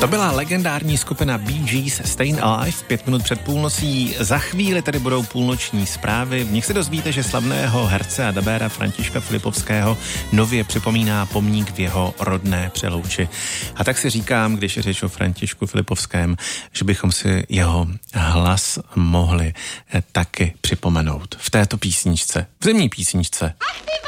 To byla legendární skupina Bee Gees Stayin' Alive, 5 minut před půlnocí. Za chvíli tedy budou půlnoční zprávy. V nich se dozvíte, že slavného herce a dabéra Františka Filipovského nově připomíná pomník v jeho rodné Přelouči. A tak si říkám, když je řeč o Františku Filipovském, že bychom si jeho hlas mohli taky připomenout v této písničce, v zimní písničce.